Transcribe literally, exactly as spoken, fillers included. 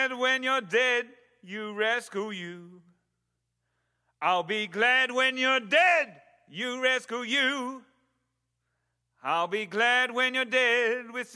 when you're dead, you rescue you. I'll be glad when you're dead, you rescue you. I'll be glad when you're dead with